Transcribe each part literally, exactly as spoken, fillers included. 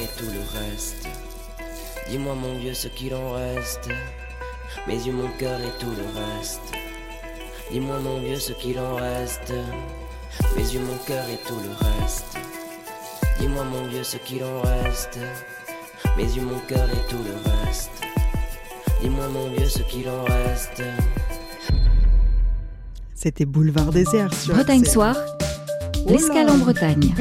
et tout le reste. Dis-moi mon vieux ce qu'il en reste. Mes yeux, mon cœur et tout le reste. Dis-moi mon vieux ce qu'il en reste. Mes yeux, mon cœur et tout le reste. Dis-moi mon vieux ce qu'il en reste. Mes yeux, mon cœur et tout le reste. Dis-moi mon vieux ce qu'il en reste. C'était Boulevard Désert sur Bretagne Soir, l'escale en Bretagne.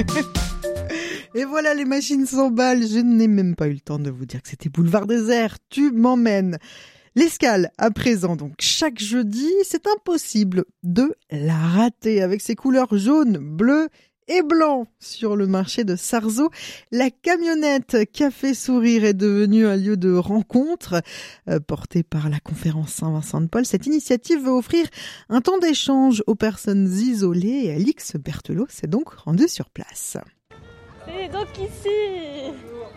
Et voilà, les machines s'emballent. Je n'ai même pas eu le temps de vous dire que c'était Boulevard Désert. Tu m'emmènes. L'escale, à présent, donc chaque jeudi, c'est impossible de la rater avec ses couleurs jaune, bleu et blanc sur le marché de Sarzeau. La camionnette Café Sourire est devenue un lieu de rencontre euh, porté par la conférence Saint-Vincent-de-Paul. Cette initiative veut offrir un temps d'échange aux personnes isolées et Alix Berthelot s'est donc rendue sur place. C'est donc ici.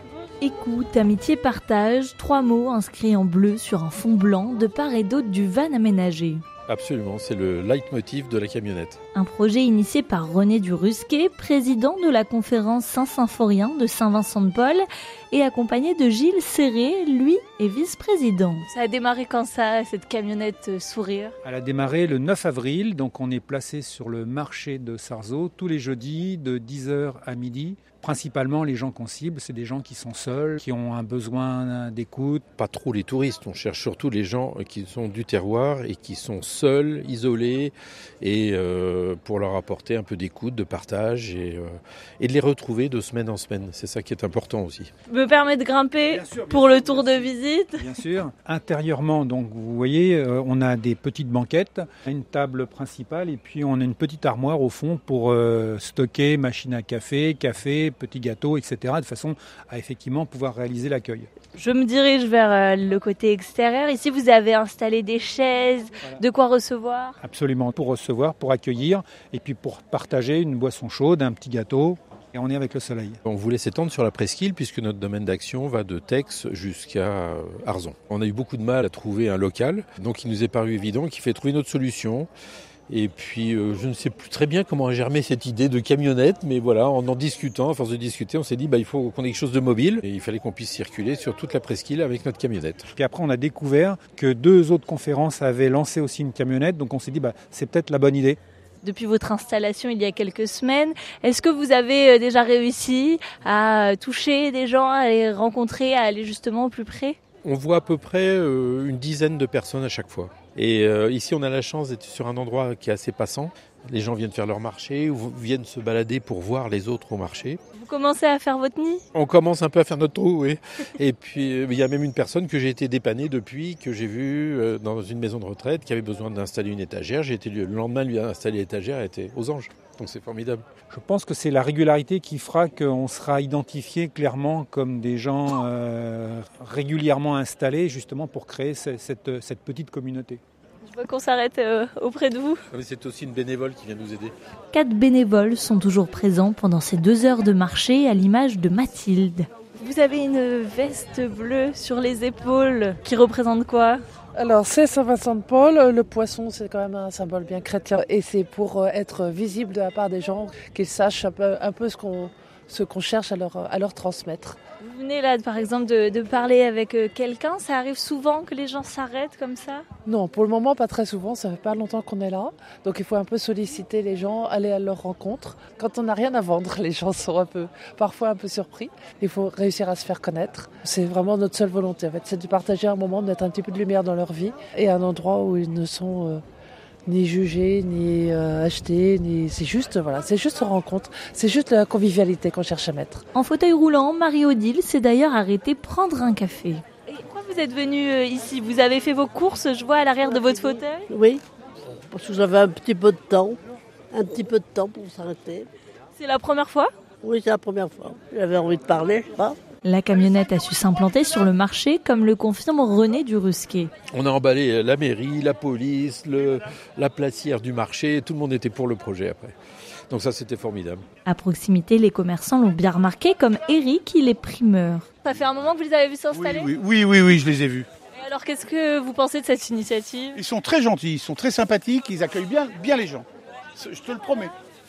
Écoute, amitié, partage, trois mots inscrits en bleu sur un fond blanc de part et d'autre du van aménagé. Absolument, c'est le leitmotiv de la camionnette. Un projet initié par René Durusquet, président de la conférence Saint-Symphorien de Saint-Vincent-de-Paul et accompagné de Gilles Serré, lui est vice-président. Ça a démarré quand ça, cette camionnette Sourire ? Elle a démarré le neuf avril, donc on est placé sur le marché de Sarzeau tous les jeudis de dix heures à midi. Principalement, les gens qu'on cible, c'est des gens qui sont seuls, qui ont un besoin d'écoute. Pas trop les touristes, on cherche surtout les gens qui sont du terroir et qui sont seuls, isolés, et euh, pour leur apporter un peu d'écoute, de partage, et, euh, et de les retrouver de semaine en semaine. C'est ça qui est important aussi. Me permet de grimper bien sûr, bien pour sûr, le tour de visite. Bien sûr. Intérieurement, donc vous voyez, euh, on a des petites banquettes, une table principale, et puis on a une petite armoire au fond pour euh, stocker machine à café, café, petits gâteaux, et cetera, de façon à effectivement pouvoir réaliser l'accueil. Je me dirige vers euh, le côté extérieur. Ici, vous avez installé des chaises, voilà. De quoi recevoir ? Absolument, pour recevoir, pour accueillir, et puis pour partager une boisson chaude, un petit gâteau. Et on est avec le soleil. On voulait s'étendre sur la presqu'île puisque notre domaine d'action va de Tex jusqu'à Arzon. On a eu beaucoup de mal à trouver un local, donc il nous est paru évident qu'il fallait trouver une autre solution. Et puis, euh, je ne sais plus très bien comment a germé cette idée de camionnette, mais voilà, en en discutant, à force de discuter, on s'est dit bah il faut qu'on ait quelque chose de mobile. Et il fallait qu'on puisse circuler sur toute la presqu'île avec notre camionnette. Puis après, on a découvert que deux autres conférences avaient lancé aussi une camionnette, donc on s'est dit bah c'est peut-être la bonne idée. Depuis votre installation il y a quelques semaines, est-ce que vous avez déjà réussi à toucher des gens, à les rencontrer, à aller justement au plus près ? On voit à peu près euh, une dizaine de personnes à chaque fois. Et euh, ici, on a la chance d'être sur un endroit qui est assez passant. Les gens viennent faire leur marché ou viennent se balader pour voir les autres au marché. Vous commencez à faire votre nid ? On commence un peu à faire notre trou, oui. Et puis, il y a même une personne que j'ai été dépanner depuis, que j'ai vue euh, dans une maison de retraite qui avait besoin d'installer une étagère. J'ai été le lendemain lui installer l'étagère, elle était aux anges. Donc c'est formidable. Je pense que c'est la régularité qui fera qu'on sera identifié clairement comme des gens euh, régulièrement installés justement pour créer cette, cette, cette petite communauté. Je vois qu'on s'arrête euh, auprès de vous. Mais c'est aussi une bénévole qui vient nous aider. Quatre bénévoles sont toujours présents pendant ces deux heures de marché à l'image de Mathilde. Vous avez une veste bleue sur les épaules qui représente quoi ? Alors c'est Saint-Vincent-de-Paul, le poisson c'est quand même un symbole bien chrétien et c'est pour être visible de la part des gens, qu'ils sachent un peu, un peu ce qu'on, ce qu'on cherche à leur, à leur transmettre. Vous venez là par exemple de, de parler avec quelqu'un, ça arrive souvent que les gens s'arrêtent comme ça ? Non, pour le moment pas très souvent, ça fait pas longtemps qu'on est là, donc il faut un peu solliciter les gens, aller à leur rencontre. Quand on n'a rien à vendre, les gens sont un peu, parfois un peu surpris, il faut réussir à se faire connaître. C'est vraiment notre seule volonté en fait, c'est de partager un moment, de mettre un petit peu de lumière dans leur vie et un endroit où ils ne sont euh, ni jugés, ni euh, achetés, ni... c'est juste voilà, c'est juste une rencontre, c'est juste la convivialité qu'on cherche à mettre. En fauteuil roulant, Marie-Odile s'est d'ailleurs arrêtée prendre un café. Et pourquoi vous êtes venue euh, ici ? Vous avez fait vos courses, je vois, à l'arrière de votre fauteuil ? Oui, parce que j'avais un petit peu de temps, un petit peu de temps pour s'arrêter. C'est la première fois ? Oui, c'est la première fois. J'avais envie de parler, je sais pas. La camionnette a su s'implanter sur le marché, comme le confirme René Durusquet. On a emballé la mairie, la police, le, la placière du marché, tout le monde était pour le projet après. Donc ça, c'était formidable. À proximité, les commerçants l'ont bien remarqué, comme Eric, il est primeur. Ça fait un moment que vous les avez vus s'installer ? Oui, oui, oui, oui, oui, je les ai vus. Et alors, qu'est-ce que vous pensez de cette initiative ? Ils sont très gentils, ils sont très sympathiques, ils accueillent bien, bien les gens. Je te le promets.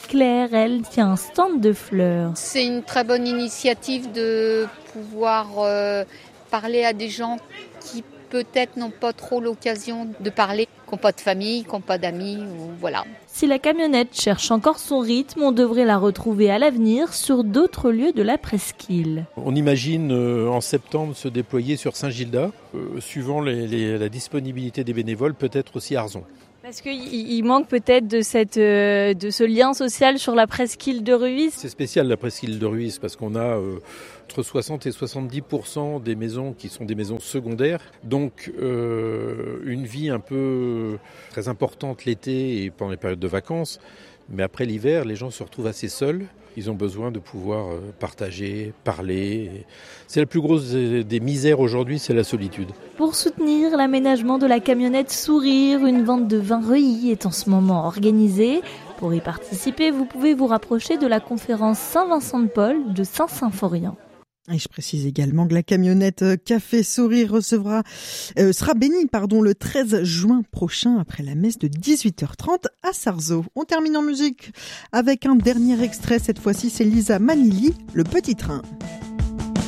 Claire, elle, tient un stand de fleurs. C'est une très bonne initiative de pouvoir euh, parler à des gens qui peut-être n'ont pas trop l'occasion de parler, qui n'ont pas de famille, qui n'ont pas d'amis, ou voilà. Si la camionnette cherche encore son rythme, on devrait la retrouver à l'avenir sur d'autres lieux de la presqu'île. On imagine euh, en septembre se déployer sur Saint-Gildas, euh, suivant les, les, la disponibilité des bénévoles, peut-être aussi Arzon. Parce qu'il il manque peut-être de, cette, euh, de ce lien social sur la presqu'île de Ruisse. C'est spécial la presqu'île de Ruisse parce qu'on a euh, entre soixante et soixante-dix pour cent des maisons qui sont des maisons secondaires. Donc euh, une vie un peu très importante l'été et pendant les périodes de vacances. Mais après l'hiver, les gens se retrouvent assez seuls. Ils ont besoin de pouvoir partager, parler. C'est la plus grosse des misères aujourd'hui, c'est la solitude. Pour soutenir l'aménagement de la camionnette Sourire, une vente de vin reillis est en ce moment organisée. Pour y participer, vous pouvez vous rapprocher de la conférence Saint-Vincent-de-Paul de Saint-Symphorien. Et je précise également que la camionnette Café Sourire recevra, euh, sera bénie pardon, le treize juin prochain après la messe de dix-huit heures trente à Sarzeau. On termine en musique avec un dernier extrait. Cette fois-ci, c'est Lisa Manilli, Le Petit Train.